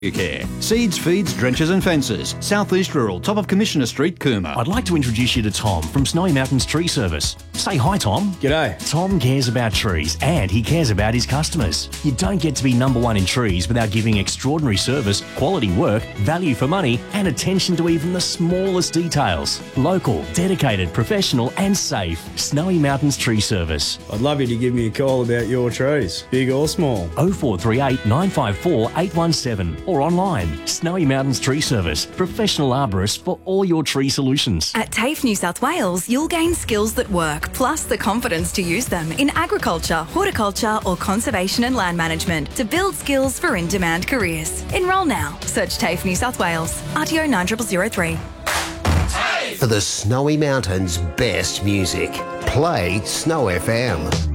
Care. Seeds, feeds, drenches and fences. South East Rural, top of Commissioner Street, Cooma. I'd like to introduce you to Tom from Snowy Mountains Tree Service. Say hi, Tom. G'day. Tom cares about trees and he cares about his customers. You don't get to be number one in trees without giving extraordinary service, quality work, value for money and attention to even the smallest details. Local, dedicated, professional and safe. Snowy Mountains Tree Service. I'd love you to give me a call about your trees, big or small. 0438 954 817 or online. Snowy Mountains Tree Service. Professional arborists for all your tree solutions. At TAFE New South Wales, you'll gain skills that work, plus the confidence to use them in agriculture, horticulture or conservation and land management to build skills for in-demand careers. Enrol now. Search TAFE New South Wales. RTO 9003. For the Snowy Mountains' best music, play Snow FM.